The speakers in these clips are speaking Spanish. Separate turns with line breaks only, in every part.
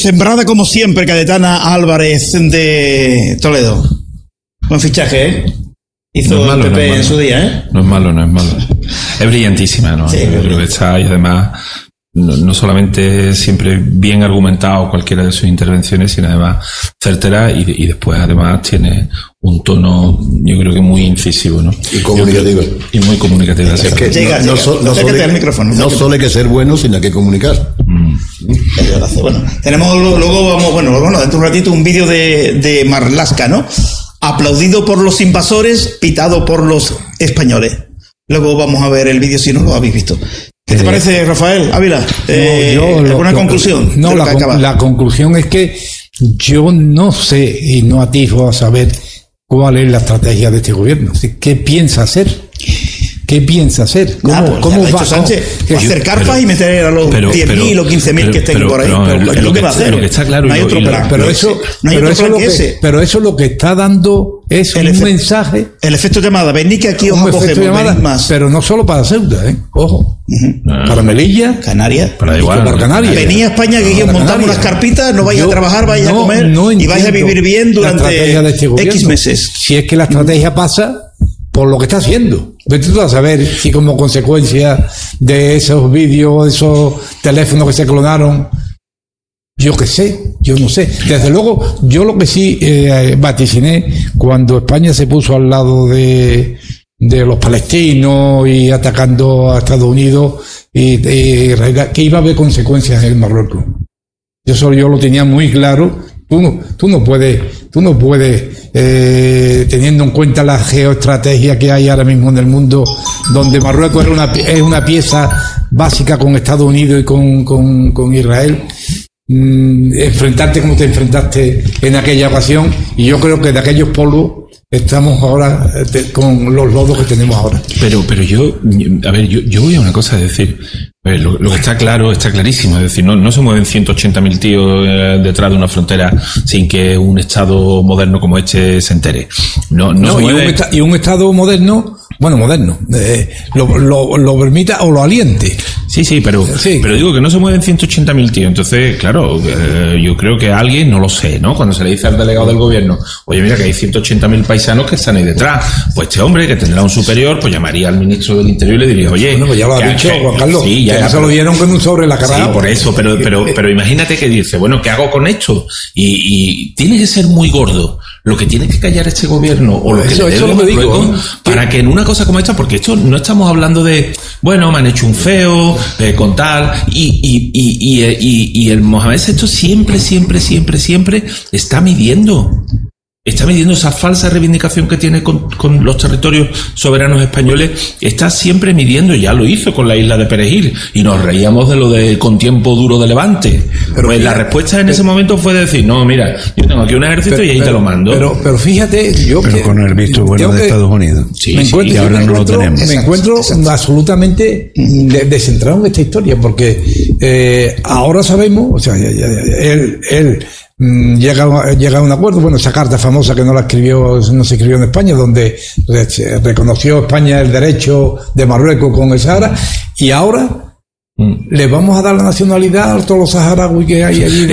Sembrada como siempre, Cayetana Álvarez de Toledo. Buen fichaje, ¿eh? Hizo no malo, el PP en su día, ¿eh?
No es malo. Es brillantísima, ¿no?
Sí,
yo creo que está, y además no solamente siempre bien argumentado cualquiera de sus intervenciones, sino además certera, y después además tiene un tono, yo creo que muy incisivo, ¿no?
Y comunicativo.
Y muy comunicativo.
Es que no solo hay que ser bueno, sino hay que comunicar.
Bueno, tenemos luego vamos dentro de un ratito un vídeo de Marlaska, ¿no? Aplaudido por los invasores, pitado por los españoles. Luego vamos a ver el vídeo si no lo habéis visto. ¿Qué te parece, Rafael Ávila? ¿Alguna conclusión?
No, la conclusión es que yo no sé y no atisbo a saber cuál es la estrategia de este gobierno. ¿Qué piensa hacer? ¿Qué piensa hacer? ¿Cómo va?
Sánchez va a hacer carpas y meter a los 10.000 o 15.000 que estén por ahí. ¿Qué va a hacer?
Lo que está claro,
no hay otro plan. Pero eso
es lo que está dando es un mensaje.
El efecto llamada. Venid que aquí os acogemos más.
Pero no solo para Ceuta, ojo. Para Melilla,
Canarias.
Para Canarias.
Venid a España que aquí os montamos unas carpitas, no vais a trabajar, vais a comer y vais a vivir bien durante X meses.
Si es que la estrategia pasa por lo que está haciendo. Vete tú a saber si como consecuencia de esos vídeos, esos teléfonos que se clonaron, yo qué sé, yo no sé. Desde luego, yo lo que sí vaticiné cuando España se puso al lado de los palestinos y atacando a Estados Unidos y que iba a haber consecuencias en Marruecos. Yo lo tenía muy claro. Tú no puedes, teniendo en cuenta la geoestrategia que hay ahora mismo en el mundo, donde Marruecos es una pieza básica con Estados Unidos y con Israel, enfrentarte como te enfrentaste en aquella ocasión, y yo creo que de aquellos polvos estamos ahora con los lodos que tenemos ahora.
Pero yo voy a una cosa, es decir, lo que está claro, está clarísimo, es decir, no se mueven 180.000 tíos detrás de una frontera sin que un Estado moderno como este se entere.
Y un Estado moderno, lo permita o lo aliente.
Sí, pero digo que no se mueven 180.000 tíos. Entonces, claro, yo creo que alguien, no lo sé, ¿no? Cuando se le dice al delegado del gobierno, oye, mira que hay 180.000 paisanos que están ahí detrás, pues este hombre que tendrá un superior, pues llamaría al ministro del Interior y le diría, oye,
pues ya lo ha dicho Juan Carlos,
sí,
ya se lo dieron con un sobre la cara.
Sí, por eso, pero imagínate que dice, bueno, ¿qué hago con esto? Y tiene que ser muy gordo lo que tiene que callar este gobierno o lo que
eso lo que digo,
para que en una cosa como esta, porque esto no estamos hablando de, bueno, me han hecho un feo, con tal, y el Mohamed VI siempre está midiendo esa falsa reivindicación que tiene con los territorios soberanos españoles, está siempre midiendo, ya lo hizo con la isla de Perejil, y nos reíamos de lo de con tiempo duro de Levante. Pues la respuesta en ese momento fue decir, no, mira, yo tengo aquí un ejército y ahí te lo mando.
Pero fíjate,
con el visto bueno de Estados Unidos.
Sí, y ahora no lo tenemos. Me encuentro absolutamente descentrado en esta historia, porque ahora sabemos, o sea, él llega a un acuerdo, bueno, esa carta famosa que no se escribió en España, donde reconoció España el derecho de Marruecos con el Sahara, y ahora le vamos a dar la nacionalidad a todos los saharauis que hay allí.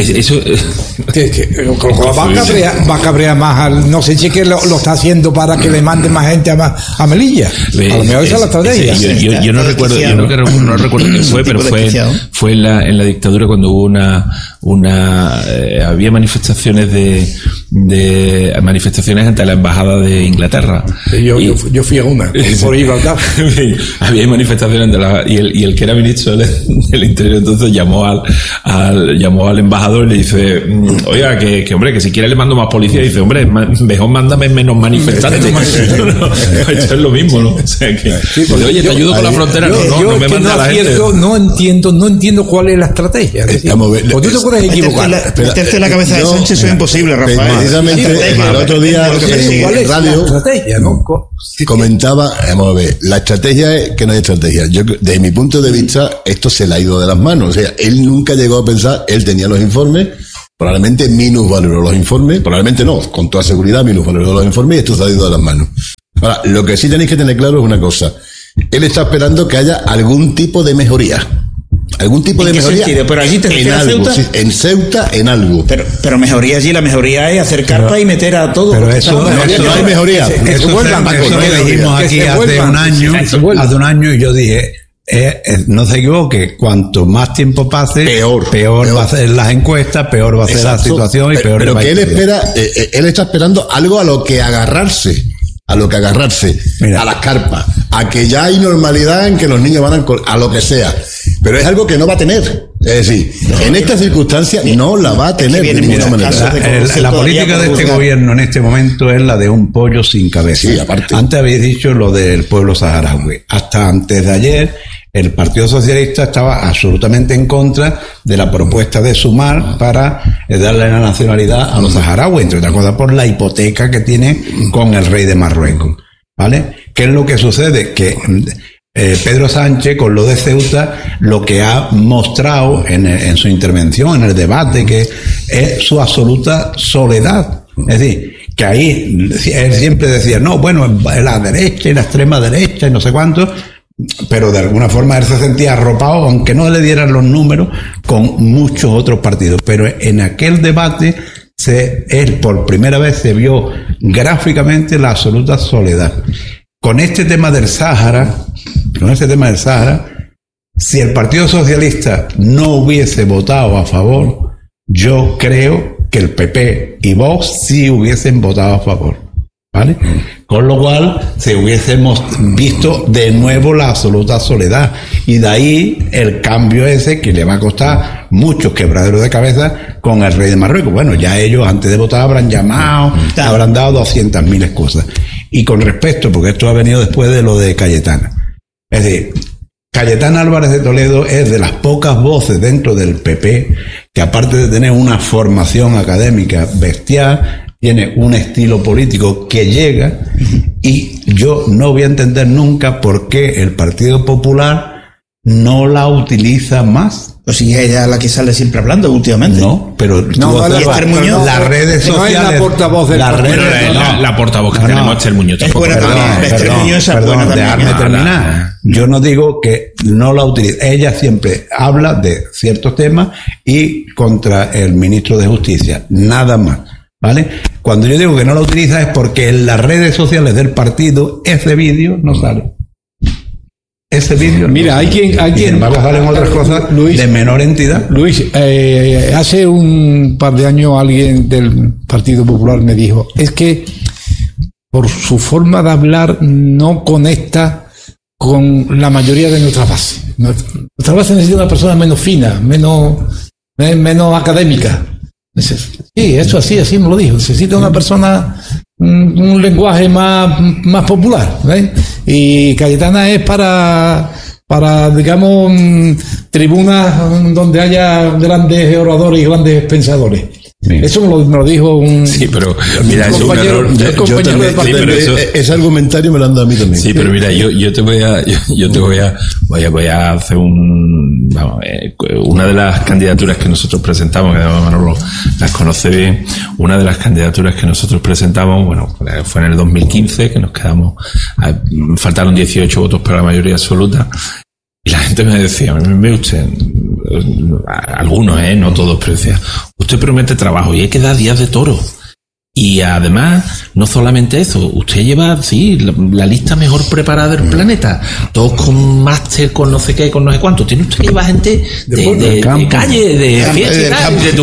Va a cabrear más no sé si es que lo está haciendo para que le mande más gente a Melilla. A lo mejor esa es la estrategia.
Yo no recuerdo qué fue, pero fue en la dictadura cuando hubo había manifestaciones manifestaciones ante la embajada de Inglaterra.
Yo fui a una por Gibraltar.
Había manifestaciones y el que era ministro del Interior entonces llamó al embajador y le dice, oiga, que hombre, que si quiere le mando más policía. Y dice, hombre, mejor mándame menos manifestantes. Esto es lo mismo, ¿no? O sea, que, oye, te ayudo con la frontera, no me mandes a la gente.
No entiendo cuál es la estrategia. ¿O tú te puedes equivocar?
Meterte en la cabeza de Sánchez es imposible, Rafael.
Precisamente el otro día en radio comentaba, vamos a ver, la estrategia es que no hay estrategia. Yo, desde mi punto de vista, esto se le ha ido de las manos. O sea, él nunca llegó a pensar, él tenía los informes, probablemente minusvaloró los informes, probablemente no, con toda seguridad minusvaloró los informes, y esto se ha ido de las manos. Ahora, lo que sí tenéis que tener claro es una cosa. Él está esperando que haya algún tipo de mejoría. algún tipo de
¿En qué
mejoría.
sentido? Pero allí te
en
refieres a
algo,
Ceuta.
sí, en Ceuta, en algo.
Pero mejoría allí, la mejoría es hacer carpa y meter a todo.
pero
porque
eso-
estamos-
No hay mejoría.
que se vuelvan,
Paco,
Eso
no hay
lo
mejoría.
dijimos
Que
aquí
se
hace
vuelvan,
un año,
que se vuelvan.
hace un año, y yo dije, no se equivoque, cuanto más tiempo pase, peor va a ser las encuestas, peor va a ser la
Exacto.
situación y peor
Pero
va a
que él
ir.
espera, él está esperando algo a lo que agarrarse.
Mira.
A las carpas, a que ya hay normalidad en que los niños van a lo que sea. Pero es algo que no va a tener. Es decir, en estas circunstancias no la va a tener de
vienen
ninguna
muchos
manera.
casos de corrupción
La
todavía
política
por
de este
juzgar.
gobierno en este momento es la de un pollo sin cabeza.
Sí, aparte.
Antes habéis dicho lo del pueblo saharaui. Hasta antes de ayer, el Partido Socialista estaba absolutamente en contra de la propuesta de Sumar para darle la nacionalidad a los saharauis, entre otras cosas por la hipoteca que tiene con el rey de Marruecos. ¿Vale? ¿Qué es lo que sucede? Que Pedro Sánchez, con lo de Ceuta, lo que ha mostrado en su intervención, en el debate, que es su absoluta soledad. Es decir, que ahí él siempre decía, no, bueno, la derecha y la extrema derecha y no sé cuánto, pero de alguna forma él se sentía arropado, aunque no le dieran los números, con muchos otros partidos. Pero en aquel debate, él por primera vez se vio gráficamente la absoluta soledad. Con este tema del Sáhara, si el Partido Socialista no hubiese votado a favor, yo creo que el PP y Vox sí hubiesen votado a favor, ¿vale? Con lo cual se hubiésemos visto de nuevo la absoluta soledad, y de ahí el cambio ese que le va a costar muchos quebraderos de cabeza con el rey de Marruecos. Bueno, ya ellos antes de votar habrán llamado, habrán dado 200.000 excusas. Y con respecto, porque esto ha venido después de lo de Cayetana, es decir, Cayetana Álvarez de Toledo es de las pocas voces dentro del PP que, aparte de tener una formación académica bestial, tiene un estilo político que llega, y yo no voy a entender nunca por qué el Partido Popular no la utiliza más.
Pues sí, ella es la que sale siempre hablando últimamente.
No, pero tú
No,
observas
Esther Muñoz,
las redes
no es
sociales,
la portavoz del
las
partido.
redes-
La portavoz que
No,
tenemos, Esther Muñoz.
es
tampoco.
buena también. Esther Muñoz es buena también.
dejarme
Ah,
terminar. Yo no digo que no la utilice. Ella siempre habla de ciertos temas y contra el ministro de Justicia, nada más, ¿vale? Cuando yo digo que no la utiliza es porque en las redes sociales del partido ese vídeo no sale. Ese vídeo.
Mira, hay quien-
Y sin embargo salen otras cosas
Luis,
de menor entidad.
Luis, hace un par de años alguien del Partido Popular me dijo, es que por su forma de hablar no conecta con la mayoría de nuestra base. Nuestra base necesita una persona menos fina, menos académica. Sí, eso así me lo dijo. Necesita una persona, un lenguaje más popular, ¿ves? Y Cayetana es para digamos, tribunas donde haya grandes oradores y grandes pensadores.
Bien.
Eso me lo dijo un
Sí, pero mira, es un
compañero,
error.
un
Yo
compañero
también,
de partido.
pero eso-
ese argumentario me lo han dado a mí también.
Sí, pero mira, yo te voy a hacer una de las candidaturas que nosotros presentamos, que además Manolo las conoce bien. Una de las candidaturas que nosotros presentamos, bueno, fue en el 2015, que nos quedamos, faltaron 18 votos para la mayoría absoluta. Y la gente me decía, ve usted, algunos, no todos, pero decía, usted promete trabajo y hay que dar días de toro. Y además, no solamente eso, usted lleva, sí, la lista mejor preparada del planeta, todos con máster, con no sé qué, con no sé cuánto. Tiene usted que llevar gente de calle, de fiesta y tal, de tú.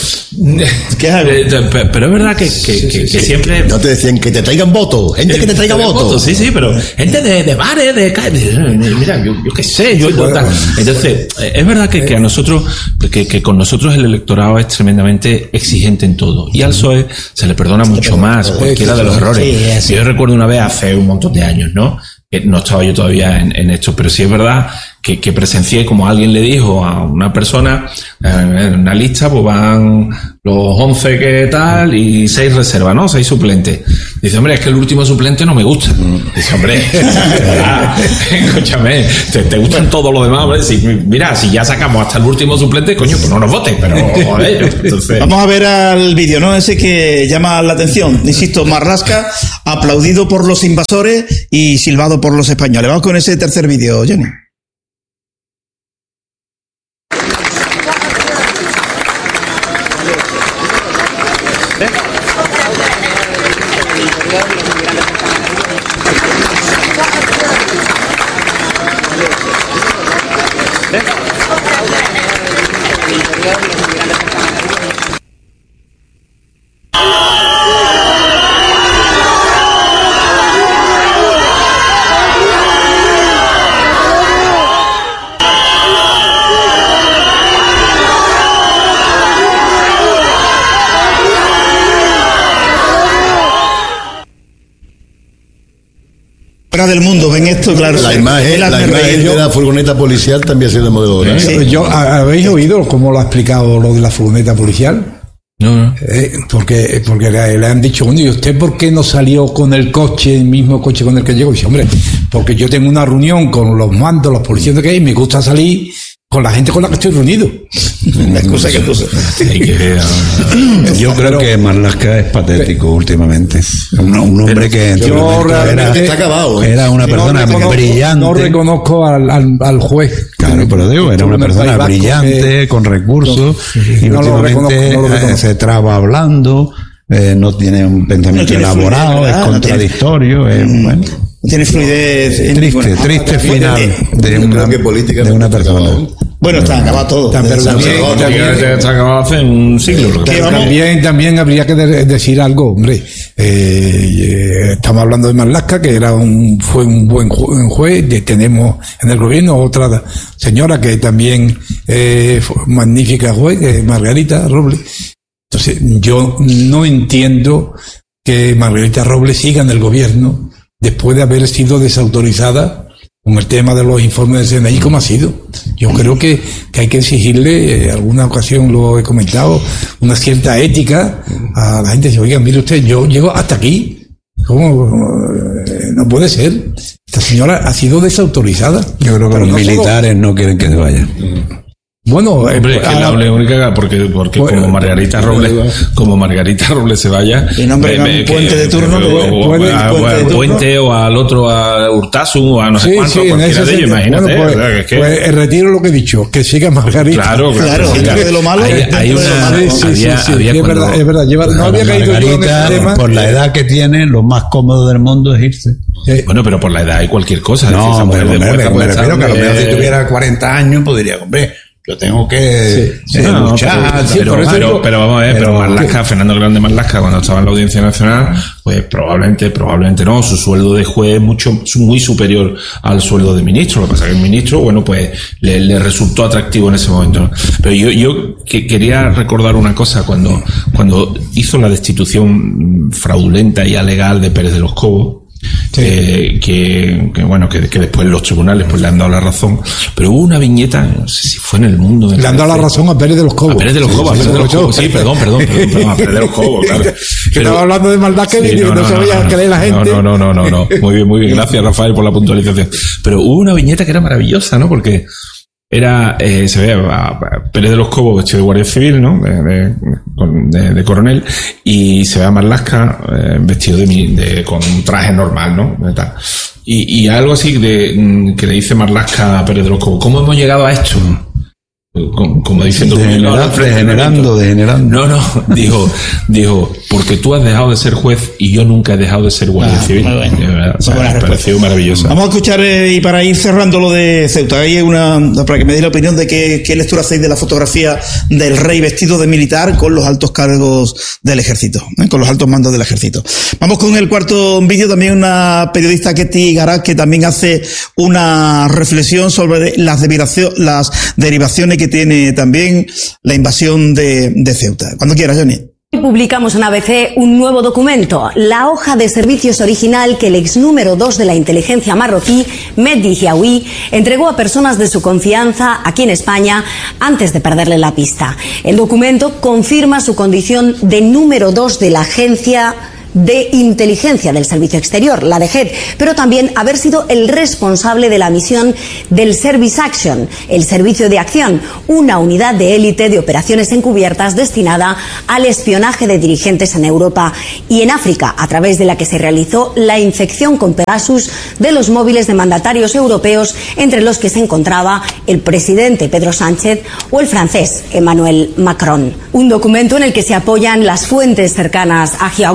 Pero es verdad que siempre...
No te decían que te traigan votos, gente que te traiga votos.
Sí, pero gente de bares, de calle, mira, yo qué sé, tal. Entonces, es verdad que a nosotros, que con nosotros el electorado es tremendamente exigente en todo. Y al PSOE se le perdona mucho más cualquiera de los errores. Yo recuerdo una vez hace un montón de años, ¿no? Que no estaba yo todavía en esto, pero sí es verdad que presencié como alguien le dijo a una persona, en una lista pues van los 11 que tal y 6 reservas, ¿no? 6 suplentes. Dice, hombre, es que el último suplente no me gusta. Dice, hombre, escúchame, te gustan todos los demás, hombre. Mira, si ya sacamos hasta el último suplente, coño, pues no nos votes, pero joder, entonces...
Vamos a ver al vídeo, ¿no? Ese que llama la atención. Insisto, Marlaska, aplaudido por los invasores y silbado por los españoles. Vamos con ese tercer vídeo, Jenny. Fuera del mundo, ven esto, claro.
La imagen de la furgoneta policial también ha sido el modelo de
Sí.
¿Habéis oído cómo lo ha explicado lo de la furgoneta policial?
No.
Porque le han dicho, bueno, ¿y usted por qué no salió con el coche, el mismo coche con el que llegó? Y dice, hombre, porque yo tengo una reunión con los mandos, los policías que hay, y me gusta salir con la gente con la que estoy reunido.
La excusa que tú
Yo creo que Marlaska es patético últimamente. Un hombre que en su momento
está acabado.
era una persona brillante.
No reconozco al juez.
Claro, pero digo, era una persona brillante, con recursos, y
no lo
últimamente
reconozco.
se traba hablando, no tiene un pensamiento elaborado,
fluidez,
es contradictorio, bueno.
Tiene fluidez.
Triste final de una persona.
Bueno, está acabado todo.
Pero
Se ha acabado hace un siglo.
Que vamos-
También habría que decir algo, hombre. Estamos hablando de Marlaska, que fue un buen juez. Tenemos en el gobierno otra señora que también fue magnífica juez, Margarita Robles. Entonces, yo no entiendo que Margarita Robles siga en el gobierno después de haber sido desautorizada con el tema de los informes del CNI, como ha sido. Yo creo que hay que exigirle, alguna ocasión lo he comentado, una cierta ética a la gente. Dice, oiga, mire usted, yo llego hasta aquí. ¿Cómo? No puede ser. Esta señora ha sido desautorizada.
Yo creo que
Pero
los
no
militares no quieren que se vaya.
Bueno,
Hombre, que la única porque como Margarita Robles se vaya,
Y nombren a un puente de turno,
puente o al otro, a Urtasun o a no sé cuánto, cualquiera de ellos, imagínate.
Bueno,
o sea, que es que-
pues retiro lo que he dicho, que siga Margarita.
Claro,
dentro de lo malo,
Hay
dentro de lo
una,
malo.
había
Es
cuando-
verdad, es verdad. No había caído yo en
Margarita,
ese tema.
por la edad que tiene, lo más cómodo del mundo es irse.
Bueno, pero por la edad hay cualquier cosa. es decir,
No,
esa mujer
me
después
refiero que a lo mejor
estar,
si tuviera 40 años, pues diría, hombre, yo tengo que
No,
luchar.
pero vamos a ver, pero Marlaska,
¿qué?
Fernando Grande Marlaska, cuando estaba en la Audiencia Nacional, pues probablemente no, su sueldo de juez es muy superior al sueldo de ministro. Lo que pasa es que el ministro, bueno, pues le resultó atractivo en ese momento, ¿no? Pero yo quería recordar una cosa, cuando hizo la destitución fraudulenta y alegal de Pérez de los Cobos, que después los tribunales pues le han dado la razón, pero hubo una viñeta, no sé si fue en El Mundo,
Le han dado la razón a Pérez de los Cobos.
a Pérez de los Cobos, sí, perdón, a Pérez de los Cobos, claro.
Que estaba hablando de maldad que no se vaya a creer la gente.
No. Muy bien, gracias Rafael por la puntualización. Pero hubo una viñeta que era maravillosa, ¿no? Porque era, se ve a Pérez de los Cobos vestido de guardia civil, ¿no? De coronel, y se ve a Marlaska vestido con un traje normal, ¿no? Y algo así que le dice Marlaska a Pérez de los Cobos, ¿cómo hemos llegado a esto? Como diciendo,
Degenerando.
No, dijo, porque tú has dejado de ser juez y yo nunca he dejado de ser guardia civil.
muy bueno.
De verdad,
Muy buena
me pareció maravilloso.
Vamos a escuchar, y para ir cerrando lo de Ceuta, hay para que me dé la opinión de qué lectura hacéis de la fotografía del rey vestido de militar con los altos cargos del ejército, con los altos mandos del ejército. Vamos con el cuarto vídeo, también una periodista, Ketty Garat, que también hace una reflexión sobre las derivaciones que tiene también la invasión de Ceuta. Cuando quieras, Johnny.
Publicamos en ABC un nuevo documento, la hoja de servicios original que el ex número 2 de la inteligencia marroquí, Mehdi Hiaoui, entregó a personas de su confianza aquí en España antes de perderle la pista. El documento confirma su condición de número 2 de la agencia de inteligencia del Servicio Exterior, la DGET, pero también haber sido el responsable de la misión del Service Action, el Servicio de Acción, una unidad de élite de operaciones encubiertas destinada al espionaje de dirigentes en Europa y en África, a través de la que se realizó la infección con Pegasus de los móviles de mandatarios europeos, entre los que se encontraba el presidente Pedro Sánchez o el francés Emmanuel Macron. Un documento en el que se apoyan las fuentes cercanas a Hiaoui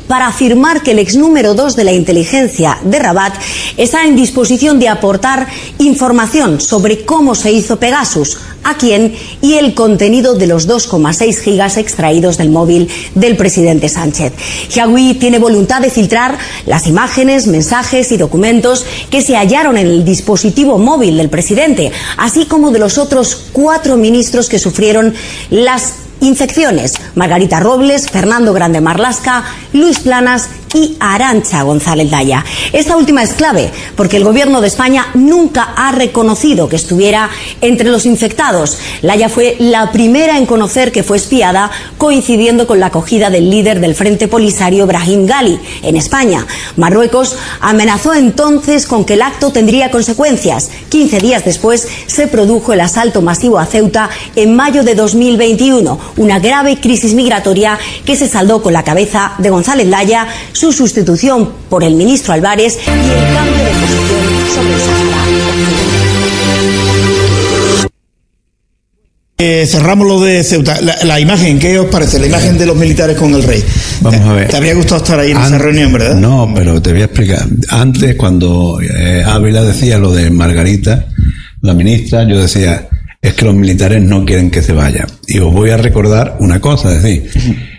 para afirmar que el ex número 2 de la inteligencia de Rabat está en disposición de aportar información sobre cómo se hizo Pegasus, a quién y el contenido de los 2,6 gigas extraídos del móvil del presidente Sánchez. Hiawi tiene voluntad de filtrar las imágenes, mensajes y documentos que se hallaron en el dispositivo móvil del presidente, así como de los otros 4 ministros que sufrieron las infecciones: Margarita Robles, Fernando Grande Marlaska, Luis Planas y Arantxa González Daya. Esta última es clave porque el gobierno de España nunca ha reconocido que estuviera entre los infectados. Daya fue la primera en conocer que fue espiada, coincidiendo con la acogida del líder del Frente Polisario, Brahim Ghali, en España. Marruecos amenazó entonces con que el acto tendría consecuencias. 15 días después se produjo el asalto masivo a Ceuta en mayo de 2021, una grave crisis migratoria que se saldó con la cabeza de González Daya, su sustitución por el ministro Álvarez y el cambio de posición sobre el Sahara.
Cerramos lo de Ceuta. La imagen, ¿qué os parece? La imagen de los militares con el rey.
Vamos a ver.
¿Te habría gustado estar ahí en esa reunión, verdad?
No, pero te voy a explicar. Antes, cuando Ávila decía lo de Margarita, la ministra, yo decía, es que los militares no quieren que se vayan. Y os voy a recordar una cosa, es decir,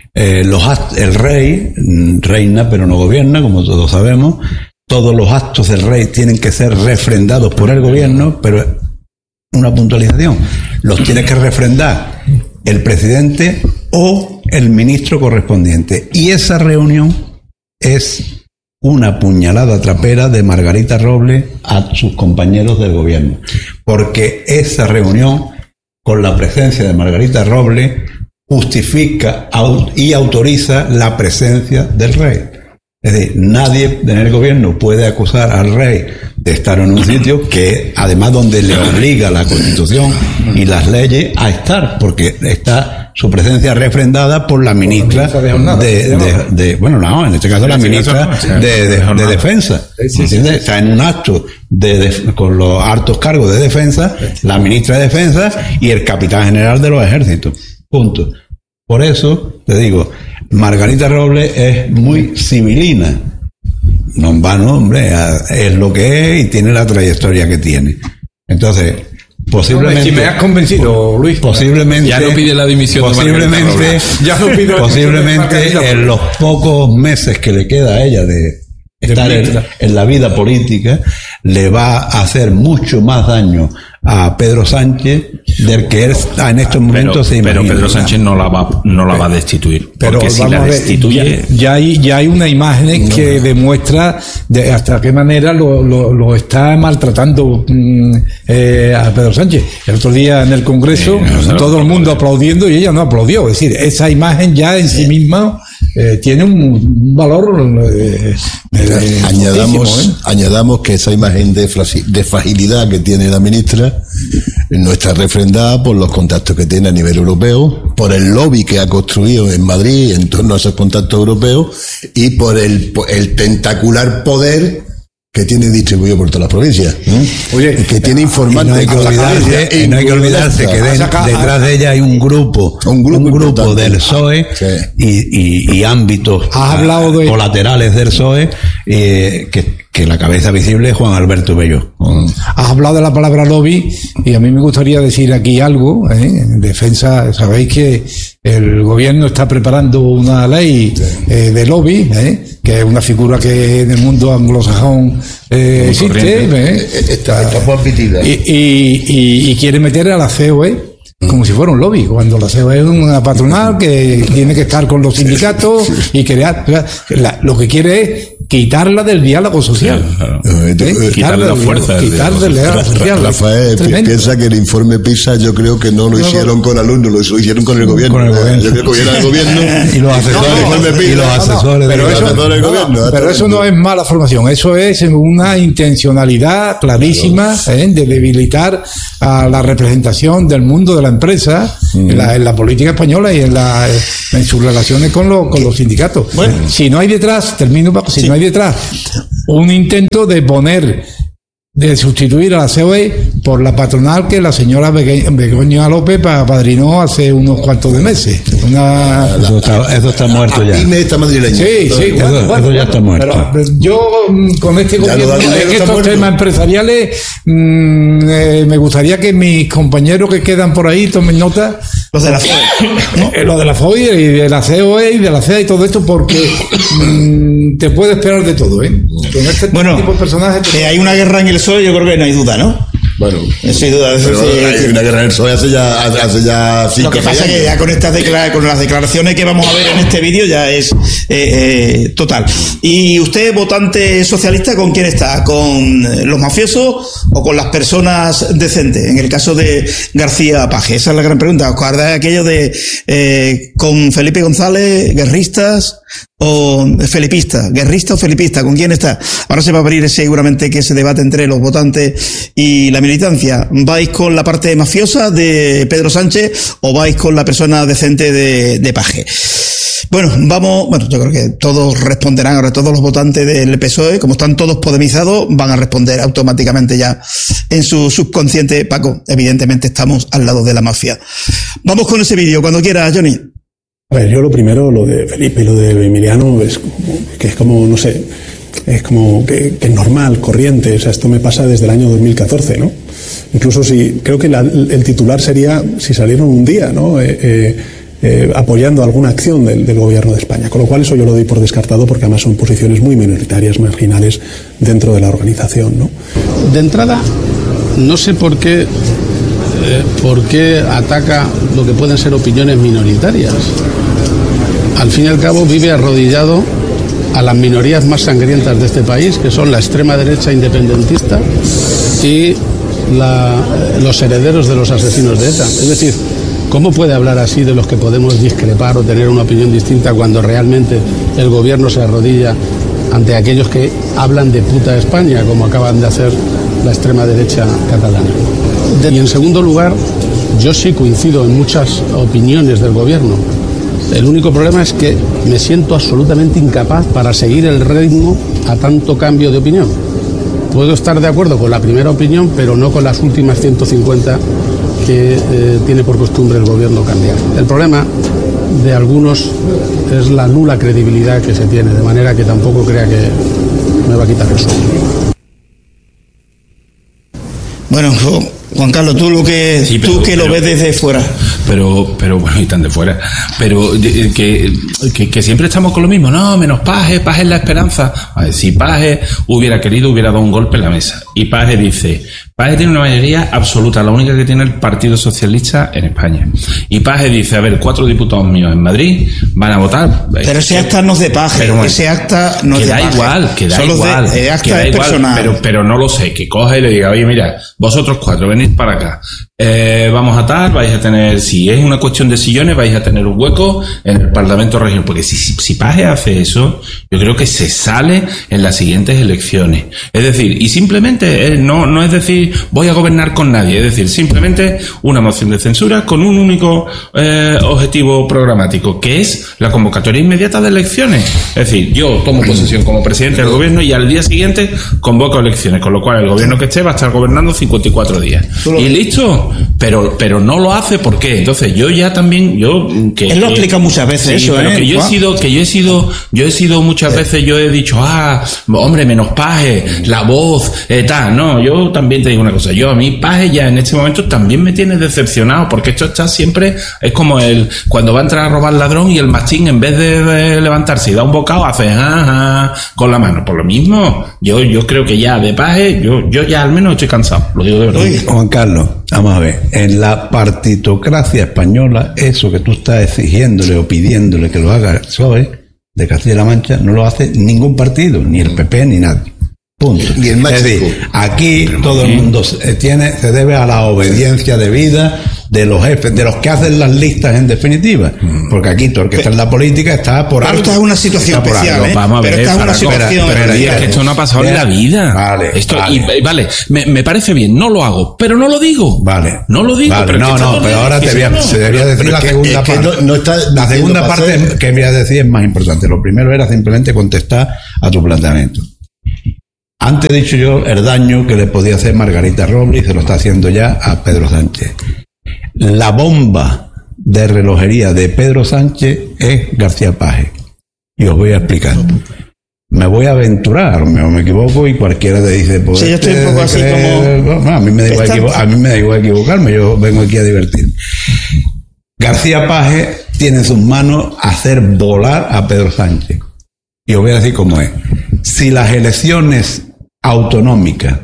el rey reina pero no gobierna, como todos sabemos. Todos los actos del rey tienen que ser refrendados por el gobierno, pero una puntualización, los tiene que refrendar el presidente o el ministro correspondiente. Y esa reunión es una puñalada trapera de Margarita Robles a sus compañeros del gobierno, porque esa reunión, con la presencia de Margarita Robles, justifica y autoriza la presencia del rey. Es decir, nadie en el gobierno puede acusar al rey de estar en un sitio que, además, donde le obliga la Constitución y las leyes a estar, porque está su presencia refrendada por la ministra bueno, no, en este caso la ministra de Defensa. ¿Entiendes? Está en un acto con los altos cargos de defensa, la ministra de Defensa y el capitán general de los ejércitos. Punto. Por eso te digo, Margarita Robles es muy civilina. No en vano, hombre, es lo que es y tiene la trayectoria que tiene. Entonces, posiblemente...
Si me has convencido, Luis.
Posiblemente...
Ya no pide la dimisión
posiblemente,
ya no pido
posiblemente en los pocos meses que le queda a ella de estar en la vida política, le va a hacer mucho más daño a Pedro Sánchez del que él en estos momentos se imagina.
Pero Pedro Sánchez no la va a destituir.
Pero
porque si la destituye...
Ya hay una imagen que demuestra de hasta qué manera lo está maltratando a Pedro Sánchez. El otro día en el Congreso, todo el mundo aplaudiendo y ella no aplaudió. Es decir, esa imagen ya en sí misma tiene un valor...
añadamos que esa imagen de fragilidad que tiene la ministra no está refrendada por los contactos que tiene a nivel europeo, por el lobby que ha construido en Madrid en torno a esos contactos europeos y por el tentacular poder que tiene distribuido por todas las provincias.
Oye,
que tiene informantes.
No hay que olvidarse que detrás de ella hay un grupo del PSOE y ámbitos colaterales del PSOE que la cabeza visible es Juan Alberto Bello.
Has hablado de la palabra lobby y a mí me gustaría decir aquí algo, en defensa. Sabéis que el gobierno está preparando una ley de lobby, que es una figura que en el mundo anglosajón existe,
está admitida.
Y quiere meter a la COE como si fuera un lobby, cuando la COE es una patronal que tiene que estar con los sindicatos y crear, lo que quiere es quitarla del diálogo social.
Quitarle la fuerza.
Rafael piensa que el informe PISA yo creo que no lo hicieron con alumnos, lo hicieron con el gobierno. Yo creo que era el gobierno
y los asesores
del gobierno.
Pero eso no es mala formación, eso es una intencionalidad clarísima de debilitar a la representación del mundo de la empresa en la política española y en sus relaciones con los sindicatos. Bueno, si no hay detrás un intento de poner de sustituir a la COE por la patronal que la señora Begoña López padrinó hace unos cuantos de meses.
Eso está muerto ya.
PYME está madrileña.
Sí,
Eso ya está muerto.
Pero yo con este gobierno, en estos temas empresariales, me gustaría que mis compañeros que quedan por ahí tomen nota.
Los de la FOE, ¿no?
Lo de la FOE y de la COE y de la CEA y todo esto, porque te puede esperar de todo, ¿eh? Con este tipo de personajes.
Que hay una guerra en el PSOE, yo creo que no hay duda, ¿no?
Bueno,
sin duda.
Pero hay una guerra en el PSOE hace ya 5
Lo que pasa es que ya con las declaraciones que vamos a ver en este vídeo ya es total. ¿Y usted, votante socialista, con quién está? ¿Con los mafiosos o con las personas decentes? En el caso de García Paje, esa es la gran pregunta. ¿Os acordáis aquello de con Felipe González, guerristas o felipista, guerrista o felipista? ¿Con quién está? Ahora se va a abrir seguramente que ese debate entre los votantes y la militancia. ¿Vais con la parte mafiosa de Pedro Sánchez o vais con la persona decente de Paje? Bueno, yo creo que todos responderán, ahora todos los votantes del PSOE, como están todos podemizados, van a responder automáticamente ya en su subconsciente. Paco, evidentemente estamos al lado de la mafia. Vamos con ese vídeo, cuando quieras, Johnny.
A ver, yo lo primero, lo de Felipe y lo de Emiliano, es como, no sé, es como que es normal, corriente. O sea, esto me pasa desde el año 2014, ¿no? Incluso creo que el titular sería si salieron un día, ¿no? Apoyando alguna acción del gobierno de España. Con lo cual eso yo lo doy por descartado, porque además son posiciones muy minoritarias, marginales dentro de la organización, ¿no?
De entrada, no sé por qué ataca lo que pueden ser opiniones minoritarias. Al fin y al cabo vive arrodillado a las minorías más sangrientas de este país, que son la extrema derecha independentista y los herederos de los asesinos de ETA. Es decir, ¿cómo puede hablar así de los que podemos discrepar o tener una opinión distinta cuando realmente el gobierno se arrodilla ante aquellos que hablan de puta España, como acaban de hacer la extrema derecha catalana? Y en segundo lugar, yo sí coincido en muchas opiniones del gobierno. El único problema es que me siento absolutamente incapaz para seguir el ritmo a tanto cambio de opinión. Puedo estar de acuerdo con la primera opinión, pero no con las últimas 150 que tiene por costumbre el gobierno cambiar. El problema de algunos es la nula credibilidad que se tiene, de manera que tampoco crea que me va a quitar el sueño.
Bueno, Juan Carlos, tú lo ves desde fuera.
Pero bueno, y tan de fuera. Pero que siempre estamos con lo mismo. No, menos Paje es la esperanza. A ver, si Paje hubiera querido, hubiera dado un golpe en la mesa. Y Paje dice, Paje tiene una mayoría absoluta, la única que tiene el Partido Socialista en España. Y Paje dice, a ver, 4 diputados míos en Madrid van a votar.
Pero ese acta no es de Paje, pero bueno, ese acta no es de Paje.
Que da igual.
Acta es personal.
Pero no lo sé, que coja y le diga, oye, mira, vosotros 4 venid para acá. Vamos a tal, vais a tener, si es una cuestión de sillones, vais a tener un hueco en el Parlamento Regional, porque si Paje hace eso, yo creo que se sale en las siguientes elecciones. Es decir, y simplemente no es decir voy a gobernar con nadie, es decir, simplemente una moción de censura con un único objetivo programático, que es la convocatoria inmediata de elecciones. Es decir, yo tomo posesión como presidente del gobierno y al día siguiente convoco elecciones, con lo cual el gobierno que esté va a estar gobernando 54 días. Y listo. Pero no lo hace, ¿por qué? Entonces yo ya también él lo explica muchas veces, sí, eso, pero que yo he sido muchas veces, yo he dicho, hombre, menos Paje, la voz, tal. No, yo también te digo una cosa, a mí Paje ya en este momento también me tiene decepcionado, porque esto está siempre, es como cuando va a entrar a robar el ladrón y el mastín, en vez de levantarse y dar un bocado, hace con la mano. Por lo mismo, yo creo que ya de Paje, yo ya al menos estoy cansado, lo digo de verdad.
Juan Carlos, vamos a ver, en la partitocracia española, eso que tú estás exigiéndole o pidiéndole que lo haga el PSOE de Castilla-La Mancha, no lo hace ningún partido, ni el PP ni nadie. Punto.
Y el
es decir, aquí todo el mundo se debe a la obediencia debida de los jefes, de los que hacen las listas en definitiva. Porque aquí todo el que está en la política está por algo.
Pero esta es una situación especial, ¿eh?
Vamos a ver,
pero esta es una situación especial.
Esto no ha pasado en la vida.
Vale.
Vale, me parece bien, no lo hago, pero no lo digo.
Vale.
No lo digo.
Vale, pero ahora se debería decir la segunda parte. La segunda parte que me voy a decir es más importante. Lo primero era simplemente contestar a tu planteamiento. Antes he dicho yo el daño que le podía hacer Margarita Robles y se lo está haciendo ya a Pedro Sánchez. La bomba de relojería de Pedro Sánchez es García Paje. Y os voy a explicar. Me voy a aventurar, me equivoco y cualquiera te dice... Pues,
sí, yo estoy un poco así como...
No, a mí me da igual equivocarme, yo vengo aquí a divertirme. García Paje tiene en sus manos hacer volar a Pedro Sánchez. Y os voy a decir cómo es. Si las elecciones autonómicas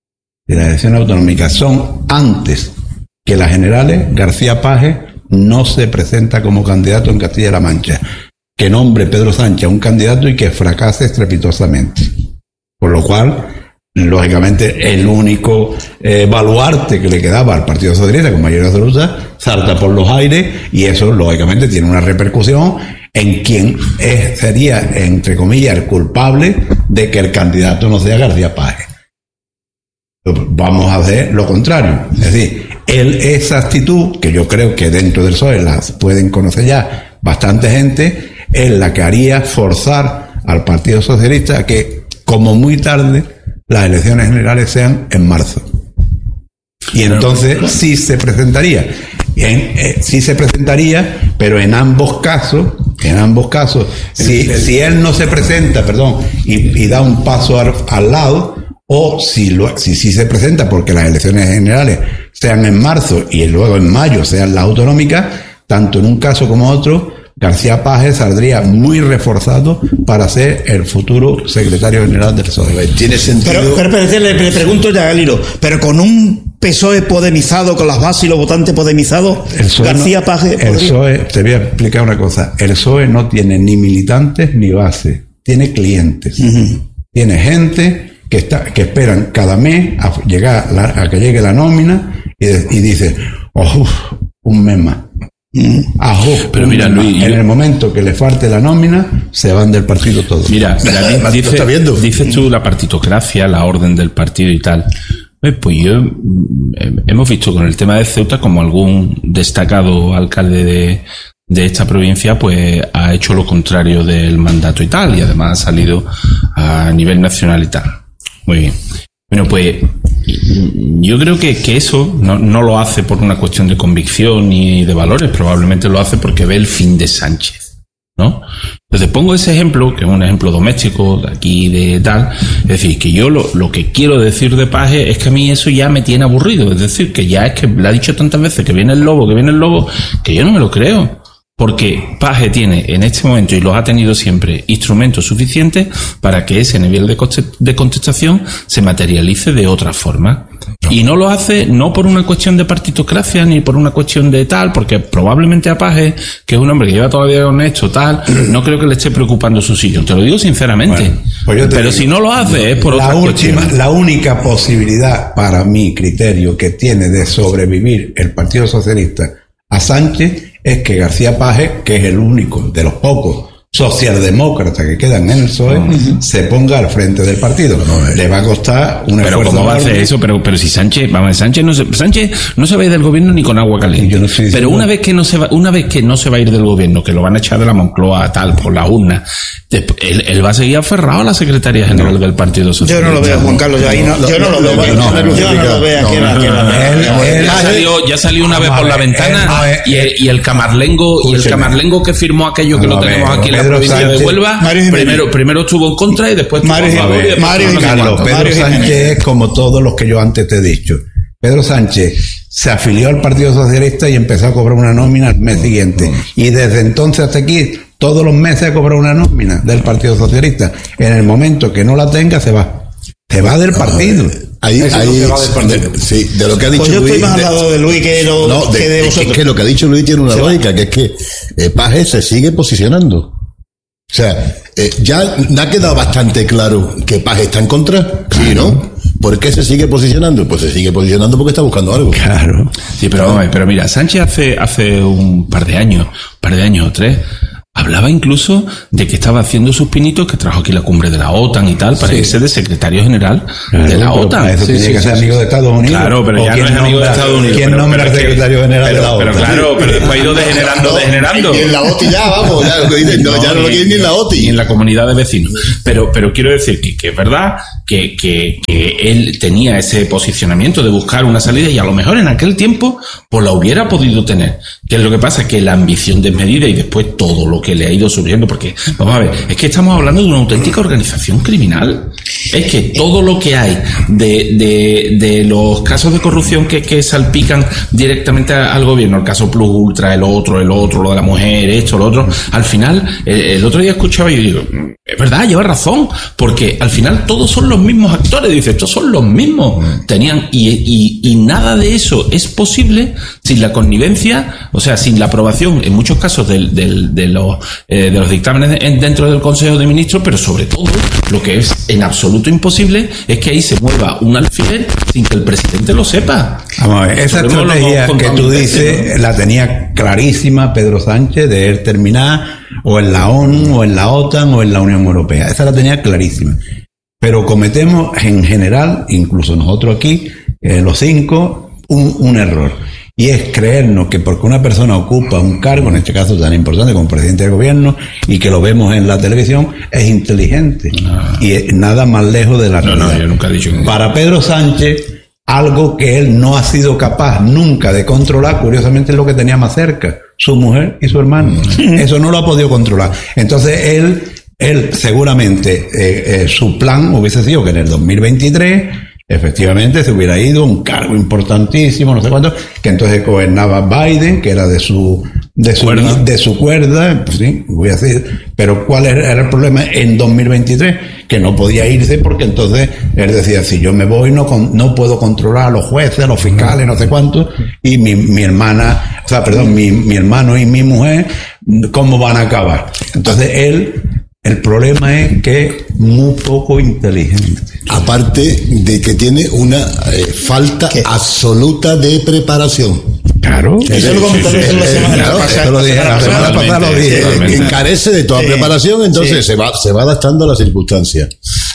son antes que las generales, García Paje no se presenta como candidato en Castilla-La Mancha. Que nombre Pedro Sánchez a un candidato y que fracase estrepitosamente. Por lo cual, lógicamente, el único baluarte que le quedaba al Partido Socialista con mayoría absoluta salta por los aires y eso, lógicamente, tiene una repercusión en quien sería, entre comillas, el culpable de que el candidato no sea García Paje. Vamos a hacer lo contrario. Es decir, esa actitud, que yo creo que dentro del PSOE las pueden conocer ya bastante gente, es la que haría forzar al Partido Socialista a que, como muy tarde, las elecciones generales sean en marzo. Y entonces sí se presentaría. Sí se presentaría, pero en ambos casos, si él no se presenta, y da un paso al lado, o si se presenta porque las elecciones generales sean en marzo y luego en mayo sean las autonómicas, tanto en un caso como otro, García Paje saldría muy reforzado para ser el futuro secretario general del PSOE. Tiene sentido.
Pero le pregunto ya, Galilo, pero con un PSOE podemizado, con las bases y los votantes podemizados, García Paje...
El PSOE, te voy a explicar una cosa, el PSOE no tiene ni militantes ni base, tiene clientes. Tiene gente que esperan cada mes a que llegue la nómina y dice, un mes más.
Pero mira, Luis,
en el momento que le falte la nómina, se van del partido todos.
Mira, dices tú la partitocracia, la orden del partido y tal. Pues hemos visto con el tema de Ceuta como algún destacado alcalde de esta provincia pues ha hecho lo contrario del mandato y tal, y además ha salido a nivel nacional y tal. Muy bien. Bueno, pues yo creo que eso no lo hace por una cuestión de convicción ni de valores, probablemente lo hace porque ve el fin de Sánchez, ¿no? Entonces pongo ese ejemplo, que es un ejemplo doméstico de aquí, de tal, es decir, que yo lo que quiero decir de Paje es que a mí eso ya me tiene aburrido, es decir, que ya es que le ha dicho tantas veces que viene el lobo, que yo no me lo creo. Porque Paje tiene en este momento, y los ha tenido siempre, instrumentos suficientes para que ese nivel de contestación se materialice de otra forma. Y no lo hace no por una cuestión de partitocracia ni por una cuestión de tal, porque probablemente a Paje, que es un hombre que lleva toda la vida honesto, tal, no creo que le esté preocupando su sillón. Te lo digo sinceramente. Bueno, pues pero si no lo hace es por otra cuestión.
La única posibilidad, para mi criterio, que tiene de sobrevivir el Partido Socialista a Sánchez es que García Paje, que es el único de los pocos socialdemócratas que quedan en el PSOE, se ponga al frente del partido. Le va a costar un esfuerzo.
Pero ¿cómo va a hacer eso? Pero si Sánchez no se va a ir del gobierno ni con agua caliente. Pero una vez que no se va a ir del gobierno, que lo van a echar de la Moncloa tal por la urna, él va a seguir aferrado a la secretaría general del Partido Socialista.
Yo no lo veo, Juan Carlos, yo no lo veo.
Ya salió una vez por la ventana y el camarlengo que firmó aquello que lo tenemos aquí en la provincia de Huelva, primero estuvo en contra y después estuvo a favor.
Pedro Sánchez es como todos los que yo antes te he dicho. Pedro Sánchez se afilió al Partido Socialista y empezó a cobrar una nómina al mes siguiente. Y desde entonces hasta aquí, todos los meses ha cobrado una nómina del Partido Socialista. En el momento que no la tenga, se va. Se va del partido.
Sí, de lo que ha dicho
pues yo
Luis.
Estoy más al lado de Luis que de vosotros.
Es que lo que ha dicho Luis tiene una lógica, que es que Paje se sigue posicionando. O sea, ya ha quedado bastante claro que Paje está en contra. Sí, ¿no? ¿Por qué se sigue posicionando? Pues se sigue posicionando porque está buscando algo.
Claro. Sí, pero mira, Sánchez hace un par de años o tres, hablaba incluso de que estaba haciendo sus pinitos, que trajo aquí la cumbre de la OTAN y tal, para irse de secretario general de la OTAN.
Eso tiene que ser amigo de Estados Unidos.
Claro, pero ya no es amigo de Estados Unidos.
¿Quién nombra al secretario general de la OTAN?
Pero claro, pero después ha ido degenerando.
Y en la OTI ya, vamos, ya lo que dicen, ya no lo quieren ni en la OTI.
Ni en la comunidad de vecinos. Pero quiero decir que es verdad que él tenía ese posicionamiento de buscar una salida y a lo mejor en aquel tiempo pues la hubiera podido tener. Que es lo que pasa, que la ambición desmedida y después todo lo que le ha ido surgiendo, porque vamos a ver, es que estamos hablando de una auténtica organización criminal. Es que todo lo que hay de los casos de corrupción que salpican directamente al gobierno, el caso Plus Ultra, el otro, lo de la mujer, esto, lo otro, al final, el otro día escuchaba y yo digo, es verdad, lleva razón, porque al final todos son los mismos actores, dice, estos son los mismos, tenían, y nada de eso es posible sin la connivencia, o sea, sin la aprobación, en muchos casos, de los dictámenes dentro del Consejo de Ministros, pero sobre todo, lo que es en absoluto imposible es que ahí se mueva un alfiler sin que el presidente lo sepa.
Vamos a ver, esa estrategia que tú dices la tenía clarísima Pedro Sánchez de él terminar o en la ONU o en la OTAN o en la Unión Europea. Esa la tenía clarísima. Pero cometemos en general, incluso nosotros aquí, los 5, un error. Y es creernos que porque una persona ocupa un cargo, en este caso tan importante como presidente del gobierno, y que lo vemos en la televisión, es inteligente. No. Y es nada más lejos de la realidad.
No, yo nunca he dicho que...
Para Pedro Sánchez, algo que él no ha sido capaz nunca de controlar, curiosamente es lo que tenía más cerca, su mujer y su hermano. Eso no lo ha podido controlar. Entonces él seguramente, su plan hubiese sido que en el 2023... efectivamente se hubiera ido un cargo importantísimo, no sé cuánto, que entonces gobernaba Biden, que era de su cuerda, pues sí, voy a decir, pero ¿cuál era el problema en 2023? Que no podía irse porque entonces él decía, si yo me voy no puedo controlar a los jueces, a los fiscales, no sé cuánto, y mi hermana, o sea, perdón, mi hermano y mi mujer, ¿cómo van a acabar? Entonces el problema es que es muy poco inteligente.
Aparte de que tiene una falta absoluta de preparación.
Claro.
Eso lo comentamos la semana pasada.
Lo dije.
Carece de toda preparación, entonces se va adaptando a las circunstancias.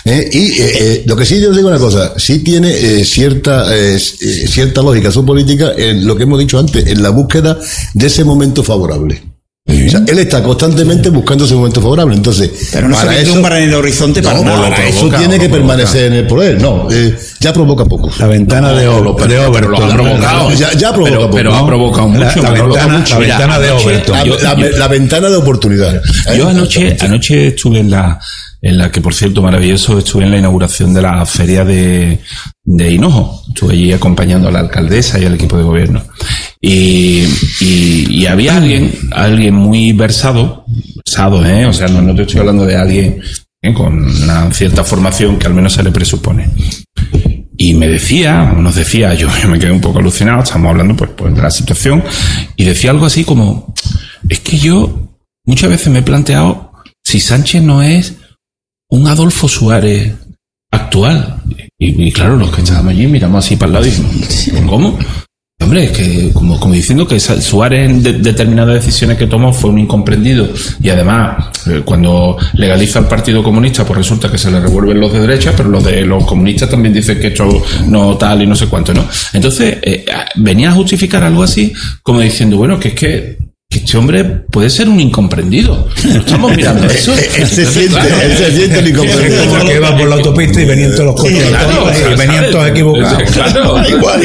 Lo que sí yo digo una cosa, sí tiene cierta lógica su política en lo que hemos dicho antes, en la búsqueda de ese momento favorable. O sea, él está constantemente buscando ese momento favorable, entonces
pero no se vislumbra en el horizonte para nada.
Para eso tiene que permanecer en el poder. No, ya provoca poco.
La ventana de Overton.
Pero lo ha provocado.
Ya provoca poco.
Pero ha provocado mucho.
La ventana de Overton.
La ventana de oportunidad.
Yo anoche estuve en la que, por cierto, maravilloso, estuve en la inauguración de la feria de Hinojo. Estuve allí acompañando a la alcaldesa y al equipo de gobierno. Y había alguien muy versado, o sea, no te estoy hablando de alguien con una cierta formación que al menos se le presupone. Y nos decía, yo me quedé un poco alucinado, estamos hablando pues de la situación, y decía algo así como, es que yo muchas veces me he planteado si Sánchez no es un Adolfo Suárez actual. Y claro, los que estábamos allí miramos así para el lado y decimos, ¿cómo? Hombre, es que como diciendo que Suárez en determinadas decisiones que tomó fue un incomprendido, y además cuando legaliza al Partido Comunista pues resulta que se le revuelven los de derecha, pero los de los comunistas también dicen que esto no tal y no sé cuánto, ¿no? Entonces venía a justificar algo así como diciendo, bueno, que es que este hombre puede ser un incomprendido. ¿No estamos mirando eso?
Él se siente el incomprendido.
Porque iba por la autopista y venían todos los coches y venían todos equivocados.
Claro.
Igual.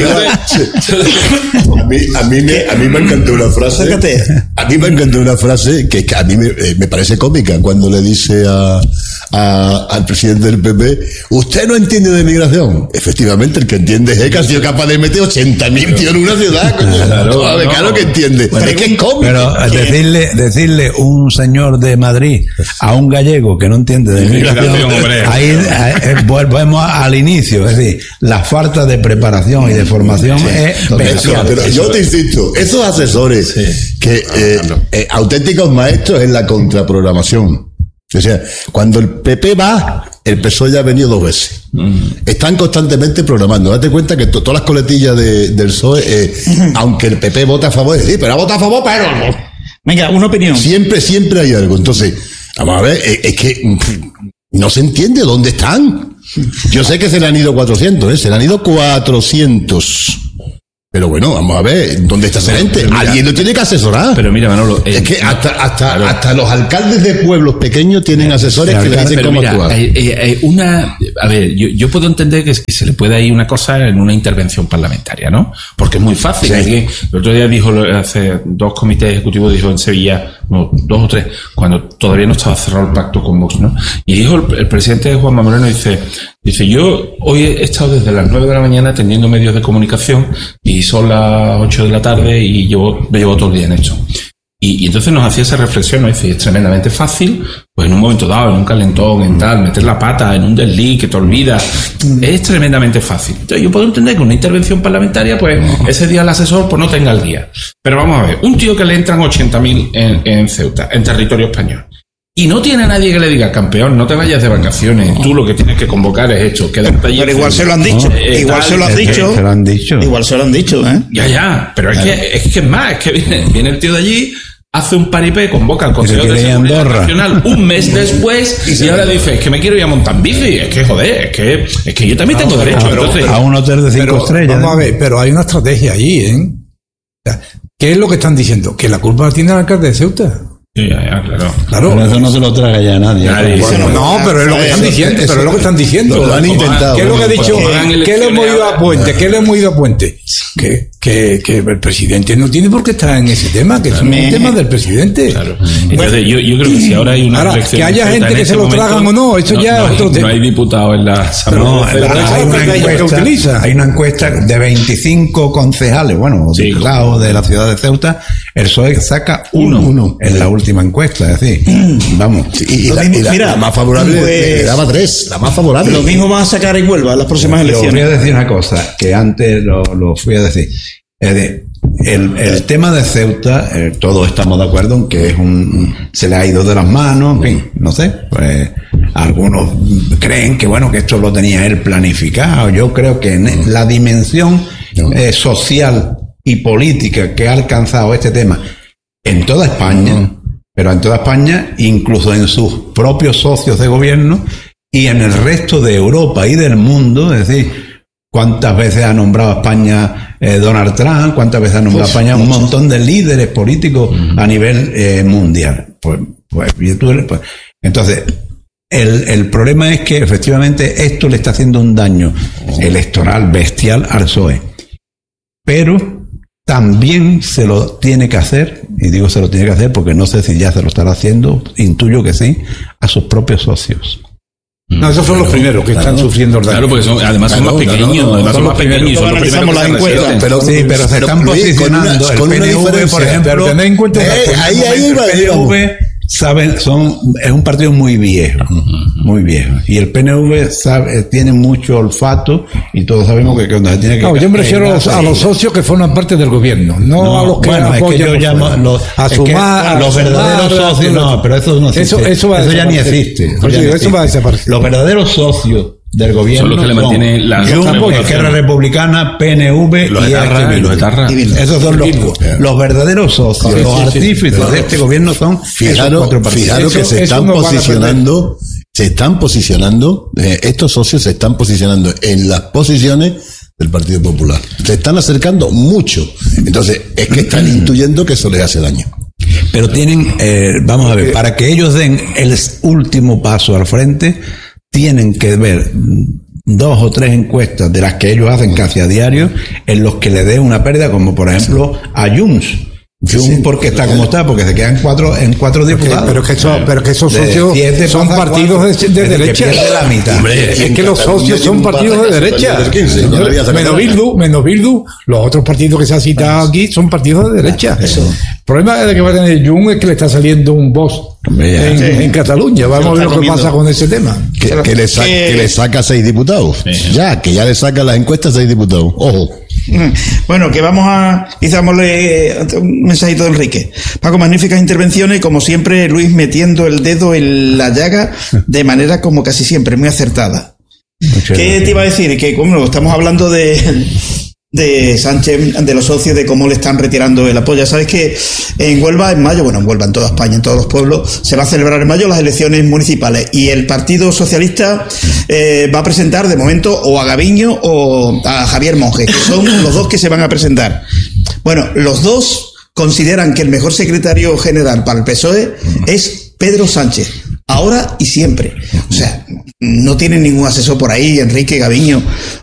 A mí me encantó una frase. A mí me encantó una frase que a mí me parece cómica cuando le dice al presidente del PP, usted no entiende de migración. Efectivamente, el que entiende es que ha sido capaz de meter 80.000 tíos en una ciudad. Claro que entiende. Pero es que es cómico.
Pero decirle un señor de Madrid a un gallego que no entiende de migración, ahí volvemos al inicio, es decir, la falta de preparación y de formación es bestial.
Pero yo te insisto, esos asesores que auténticos maestros en la contraprogramación. O sea, cuando el PP va, el PSOE ya ha venido 2 veces. Están constantemente programando. Date cuenta que todas las coletillas del PSOE, aunque el PP vota a favor, sí, pero vota a favor, pero...
Venga, una opinión.
Siempre hay algo. Entonces, vamos a ver, es que no se entiende dónde están. Yo sé que se le han ido 400, se le han ido 400. Pero bueno, vamos a ver, ¿dónde está esa gente?
pero mira,
Alguien lo tiene que asesorar.
Pero mira, Manolo,
Es que hasta los alcaldes de pueblos pequeños tienen asesores que les dicen
pero
cómo
mira,
actuar.
a ver, yo puedo entender que se le puede ir una cosa en una intervención parlamentaria, ¿no? Porque es muy fácil. El otro día dijo, hace 2 comités ejecutivos, dijo en Sevilla, no, 2 o 3, cuando todavía no estaba cerrado el pacto con Vox, ¿no? Y dijo el presidente Juanma Moreno, dice, yo hoy he estado desde las 9 de la mañana atendiendo medios de comunicación y son las 8 de la tarde y me llevo todo el día en esto. Y entonces nos hacía esa reflexión, ¿no? Dice, es tremendamente fácil, pues en un momento dado, en un calentón, en tal, meter la pata en un desliz que te olvidas, es tremendamente fácil. Entonces yo puedo entender que una intervención parlamentaria, pues ese día el asesor pues no tenga el día. Pero vamos a ver, un tío que le entran 80.000 en Ceuta, en territorio español, y no tiene a nadie que le diga, campeón, no te vayas de vacaciones, tú lo que tienes que convocar es esto, quédate allí.
Pero igual se lo han dicho, igual se lo han dicho.
Se lo han dicho.
Igual se lo han dicho, ¿eh?
Ya, pero es que es más, es que viene el tío de allí, hace un paripé, convoca al Consejo de Seguridad Nacional un mes después y ahora dice, es que me quiero ir a montar en bici, es que joder, es que yo también tengo derecho. Entonces,
a un hotel de 5 estrellas.
Vamos a ver, pero hay una estrategia allí, ¿eh? O sea, ¿qué es lo que están diciendo? Que la culpa la tiene el alcalde de Ceuta.
sí, claro.
Claro.
Pero eso no se lo traga ya nadie.
Bueno, no, pero es lo que están diciendo, pero es lo que están diciendo.
Lo han intentado.
¿Qué es lo que ha dicho? ¿Qué le hemos ido a Puente?
Claro.
¿Qué le hemos ido a Puente? Que el presidente no tiene por qué estar en ese tema, que es un tema del presidente.
Claro. Entonces, yo creo que si ahora hay una
Ahora,
reflexión
que haya
en
gente
ese
que se lo
momento,
tragan o no, eso ya es otro tema.
No hay diputados en la Asamblea.
No,
de Ceuta.
hay una encuesta de 25 concejales, bueno,
Sí,
diputados de la ciudad de Ceuta, el PSOE saca uno en la última encuesta, es decir, vamos.
Y la más favorable
pues,
le daba 3, la más favorable.
Lo mismo van a sacar en Huelva las próximas
Yo voy a
elecciones.
decir una cosa que antes lo fui a decir. Es decir, el tema de Ceuta, todos estamos de acuerdo en que se le ha ido de las manos, en fin, no sé, pues algunos creen que bueno, que esto lo tenía él planificado. Yo creo que en la dimensión social y política que ha alcanzado este tema en toda España, pero en toda España, incluso en sus propios socios de gobierno y en el resto de Europa y del mundo, es decir, ¿cuántas veces ha nombrado a España Donald Trump? ¿Cuántas veces ha nombrado a España un montón de líderes políticos a nivel mundial? Entonces, el problema es que efectivamente esto le está haciendo un daño electoral bestial al PSOE. Pero también se lo tiene que hacer, y digo se lo tiene que hacer porque no sé si ya se lo estará haciendo, intuyo que sí, a sus propios socios.
No, esos son los primeros que están sufriendo el daño.
Claro, porque además son más pequeños, además son más pequeños y son los primeros que se resienten.
Pero
se están posicionando.
con una
el PNV,
diferencia.
por ejemplo,
Pero tened en cuenta
ahí va,
el PNV es un partido muy viejo, y el PNV tiene mucho olfato y todos sabemos que cuando se tiene que
No, yo me refiero a los socios que forman parte del gobierno, no a los que
bueno,
apoyan.
es que yo llamo los verdaderos socios, no, pero eso no existe. Eso ya ni existe.
Eso va a desaparecer.
Los verdaderos socios del gobierno
Son los que le mantienen la
Esquerra Republicana, PNV
los
y
etarras y los etarras.
esos son los verdaderos socios, los artífices de este gobierno son esos 4 partidos.
Fijaros que se están posicionando, estos socios se están posicionando en las posiciones del Partido Popular. Se están acercando mucho. Entonces, es que están intuyendo que eso les hace daño.
Pero tienen, vamos a ver, para que ellos den el último paso al frente, tienen que ver 2 o 3 encuestas de las que ellos hacen casi a diario, en los que le dé una pérdida, como por ejemplo a Junts. Porque está como está, porque se quedan 4 diputados.
Pero que esos socios son partidos de derecha.
La mitad.
Hombre,
Es que los socios son partidos de derecha. Menos Bildu, los otros partidos que se han citado aquí son partidos de derecha. El problema de que va a tener Junts es que le está saliendo un boss en Cataluña. Vamos a ver lo que pasa con ese tema.
Que le saca 6 diputados. Que ya le saca las encuestas 6 diputados. Ojo.
Bueno, que vamos a... Dámosle un mensajito de Enrique. Paco, magníficas intervenciones, como siempre, Luis metiendo el dedo en la llaga de manera como casi siempre, muy acertada. ¿Qué te iba a decir? Que como estamos hablando de de Sánchez, de los socios, de cómo le están retirando el apoyo. Sabes que en Huelva, en mayo, bueno, en Huelva, en toda España, en todos los pueblos, se va a celebrar en mayo las elecciones municipales y el Partido Socialista va a presentar de momento o a Gaviño o a Javier Monge, que son los dos que se van a presentar. Bueno, los dos consideran que el mejor secretario general para el PSOE es Pedro Sánchez, ahora y siempre. O sea, no tienen ningún asesor por ahí, Enrique Gaviño